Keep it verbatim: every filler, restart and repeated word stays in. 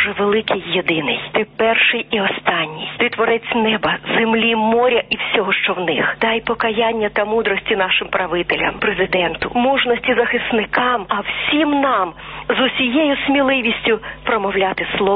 Боже великий єдиний, Ти перший і останній, Ти творець неба, землі, моря і всього, що в них. Дай покаяння та мудрості нашим правителям, президенту, мужності захисникам, а всім нам з усією сміливістю промовляти слово